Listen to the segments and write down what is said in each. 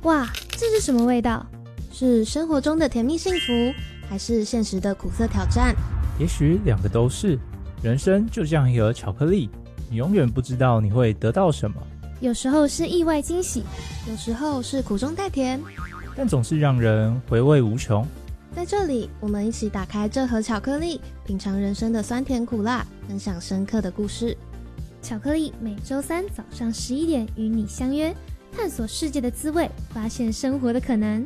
哇，这是什么味道？是生活中的甜蜜幸福，还是现实的苦涩挑战？ 也许两个都是。人生就像一盒巧克力，你永远不知道你会得到什么。 有时候是意外惊喜，有时候是苦中带甜， 但总是让人回味无穷。 在这里，我们一起打开这盒巧克力，品尝人生的酸甜苦辣，分享深刻的故事。巧克力每周三早上11点与你相约，探索世界的滋味，发现生活的可能。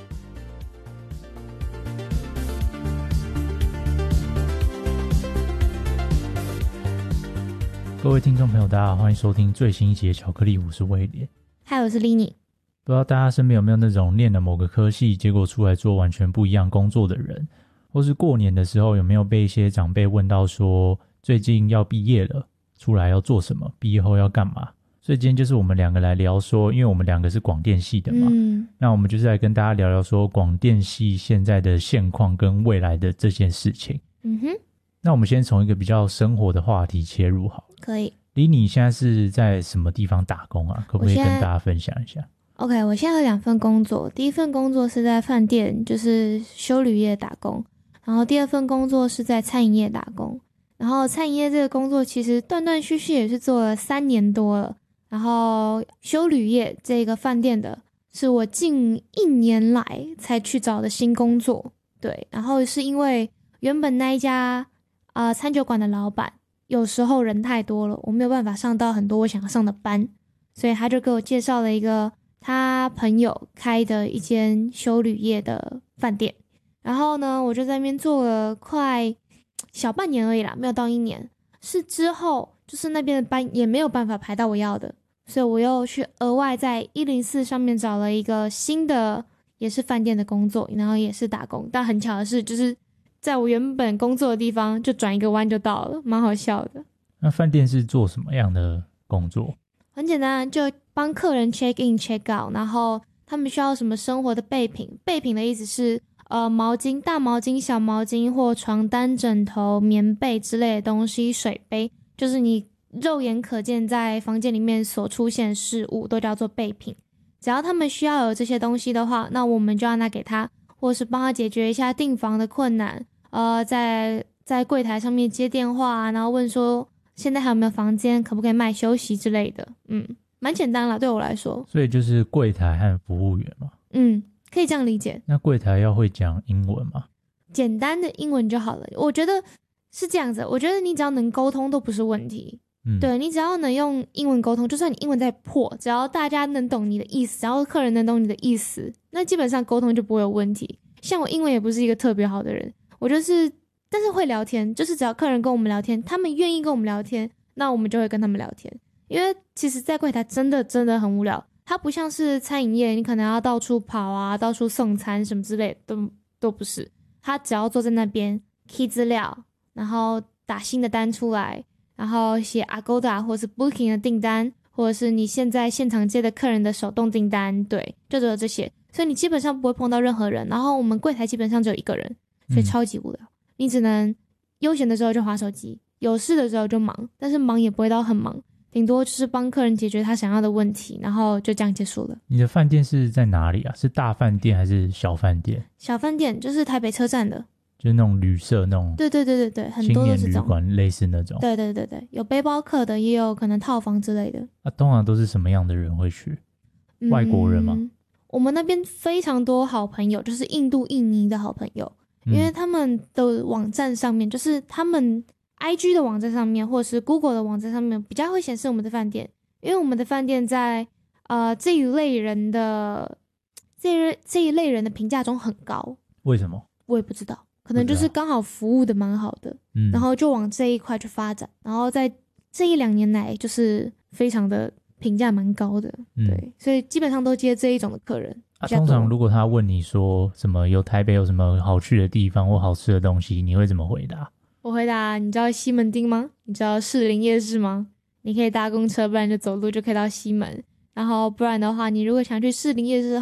各位听众朋友大家好，欢迎收听最新一集的巧克力，我是威廉。 嗨，我是 Lini。 不知道大家身边有没有那种念了某个科系，结果出来做完全不一样工作的人，或是过年的时候有没有被一些长辈问到说最近要毕业了，出来要做什么，毕业后要干嘛。所以今天就是我们两个来聊说，因为我们两个是广电系的嘛，那我们就是来跟大家聊聊说广电系现在的现况跟未来的这件事情。那我们先从一个比较生活的话题切入好了。 可以。 你现在是在什么地方打工啊？可不可以跟大家分享一下？ OK， 我现在有2份工作，第一份工作是在饭店，就是休旅业打工，然后第二份工作是在餐饮业打工。然后餐饮业这个工作其实断断续续也是做了3年多了，然后休旅业这个饭店的是我近1年来才去找的新工作。对，然后是因为原本那一家餐酒馆的老板有时候人太多了，我没有办法上到很多我想要上的班，所以他就给我介绍了一个他朋友开的一间休旅业的饭店。然后呢，我就在那边做了快小半年而已啦，没有到1年。是之后就是那边的班也没有办法排到我要的，所以我又去额外在104上面找了一个新的也是饭店的工作，然后也是打工。但很巧的是，就是在我原本工作的地方就转一个弯就到了，蛮好笑的。 那饭店是做什么样的工作？ 很简单，就帮客人 check in check out， 然后他们需要什么生活的备品。备品的意思是毛巾、大毛巾、小毛巾或床单、枕头、棉被之类的东西，水杯，就是你肉眼可见在房间里面所出现的事物都叫做备品。只要他们需要有这些东西的话，那我们就要拿给他，或是帮他解决一下订房的困难，在柜台上面接电话，然后问说现在还有没有房间，可不可以卖休息之类的。蛮简单啦，对我来说。 所以就是柜台和服务员嘛。 可以这样理解。 那柜台要会讲英文吗？ 简单的英文就好了，我觉得是这样子。我觉得你只要能沟通都不是问题。对，你只要能用英文沟通，就算你英文再破，只要大家能懂你的意思，然后客人能懂你的意思，那基本上沟通就不会有问题。像我英文也不是一个特别好的人，但是会聊天，就是只要客人跟我们聊天，他们愿意跟我们聊天，那我们就会跟他们聊天。因为其实在柜台真的很无聊，它不像是餐饮业，你可能要到处跑啊，到处送餐什么之类的，都不是。他只要坐在那边 key 资料，然后打新的单出来，然后写 Agoda 或是 Booking 的订单，或者是你现在现场接的客人的手动订单，对，就只有这些。所以你基本上不会碰到任何人，然后我们柜台基本上只有1个人，所以超级无聊。你只能悠闲的时候就滑手机，有事的时候就忙，但是忙也不会到很忙，顶多就是帮客人解决他想要的问题，然后就这样结束了。 你的饭店是在哪里啊？是大饭店还是小饭店？ 小饭店就是台北车站的， 就是那种旅社那种。 对，很多都是这种青年旅馆类似那种。 对，有背包客的，也有可能套房之类的。 通常都是什么样的人会去？外国人吗？ 我们那边非常多好朋友，就是印度、印尼的好朋友。因为他们的网站上面，就是他们 IG 的网站上面，或者是 Google 的网站上面，比较会显示我们的饭店。因为我们的饭店在这一类人的评价中很高。 为什么？ 我也不知道，可能就是刚好服务的蛮好的，然后就往这一块去发展，然后在这1-2年来就是非常的评价蛮高的。对，所以基本上都接这一种的客人。 通常如果他问你说什么台北有什么好去的地方或好吃的东西，你会怎么回答？ 我回答，你知道西门町吗？你知道士林夜市吗？你可以搭公车，不然就走路就可以到西门。然后不然的话，你如果想去士林夜市